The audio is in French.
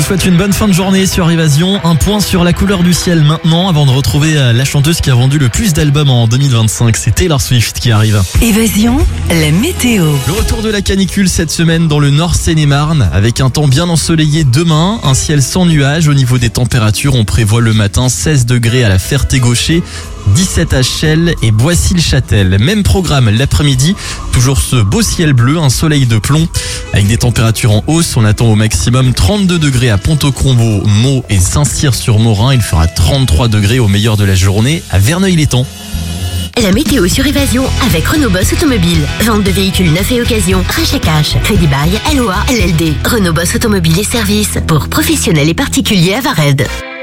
souhaite une bonne fin de journée sur Évasion. Un point sur la couleur du ciel maintenant avant de retrouver la chanteuse qui a vendu le plus d'albums en 2025. C'est Taylor Swift qui arrive. Évasion, la météo. Le retour de la canicule cette semaine dans le Nord Seine-et-Marne avec un temps bien ensoleillé demain, un ciel sans nuages. Au niveau des températures, on prévoit le matin 16 degrés à la Ferté-Gaucher, 17 à Chelles et Boissy-le-Châtel. Même programme l'après-midi, toujours ce beau ciel bleu, un soleil de plomb. Avec des températures en hausse, on attend au maximum 32 degrés à Pont-au-Combo, Meaux et Saint-Cyr-sur-Morin. Il fera 33 degrés au meilleur de la journée à Verneuil-l'Étang. La météo sur Évasion avec Renault Boss Automobile. Vente de véhicules neufs et occasion. Rachat cash. Crédit bail. LOA. LLD. Renault Boss Automobile et services pour professionnels et particuliers à Vared.